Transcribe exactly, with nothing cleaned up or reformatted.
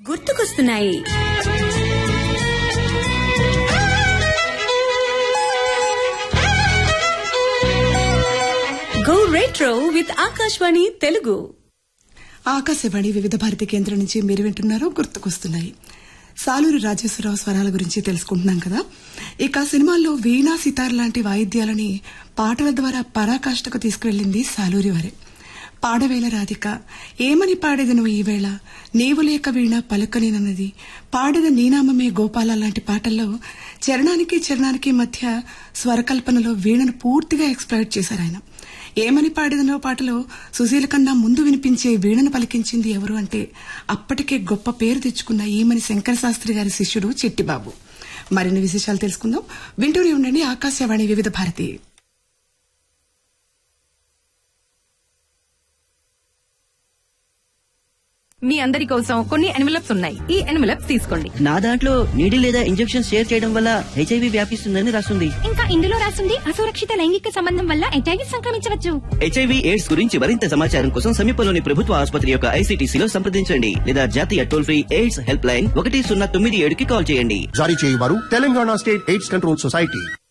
గుర్తుకొస్తున్నాయి. Go retro with Akashvani Telugu. Akashvani వివిధ భారతి కేంద్రం నుంచి మీరు వింటున్నారు గుర్తుకొస్తున్నాయి. సాలూరి రాజేశ్వరరావు స్వరాల గురించి తెలుసుకుంటున్నాం కదా. ఇక సినిమాల్లో వీణా సితార్ లాంటి వాయిద్యాలని పాటల ద్వారా పరాకాష్ఠకు తీసుకువెళ్లింది సాలూరి వారే. పాడవేల రాధిక, ఏమని పాడేదను ఈవేళ, నీవు లేక వీణ పలుకనేనన్నది, పాడిన నీనామమే గోపాల లాంటి పాటల్లో చరణానికి చరణానికి మధ్య స్వరకల్పనలో వీణను పూర్తిగా ఎక్స్ప్లాయిట్ చేశారు ఆయన. ఏమని పాడేదనో పాటలో సుశీల కన్నా ముందు వినిపించే వీణను పలికించింది ఎవరు అంటే అప్పటికే గొప్ప పేరు తెచ్చుకున్న ఈమని శంకర శాస్త్రి గారి శిష్యుడు చిట్టిబాబు. మరిన్ని విశేషాలు తెలుసుకుందాం. వింటూనే ఉండండి ఆకాశవాణి వివిధ భారతి. మీ అందరి కోసం కొన్ని ఎన్వలప్స్ ఉన్నాయి. ఈ ఎన్వలప్స్ తీసుకోండి. నా దాంట్లో నీడి లేదా ఇంజెక్షన్ షేర్ చేయడం వల్ల హెచ్ఐవి వ్యాపిస్తుందని రాస్తుంది. ఇంకా ఇందులో రాస్తుంది అసురక్షిత లైంగిక సంబంధం వల్ల హెచ్ఐవి సంక్రమించవచ్చు. హెచ్ఐవి ఎయిడ్స్ గురించి మరింత సమాచారం కోసం సమీపంలోని ప్రభుత్వ ఆసుపత్రి యొక్క ఐసీటీసీలో సంప్రదించండి లేదా జాతీయ toll free AIDS help line ఒకటి సున్నా తొమ్మిది ఏడుకి కాల్ చేయండి. జారీ చేయవారు Telangana state AIDS control society.